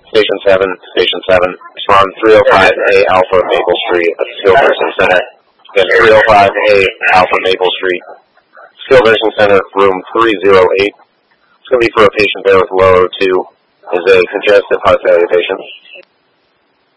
Station 7. Respond 305A Alpha Maple Street at the Skilled Nursing Center. Again, 305A Alpha Maple Street. Skilled Nursing Center, room 308. It's going to be for a patient there with low O2. Is a congestive heart failure patient.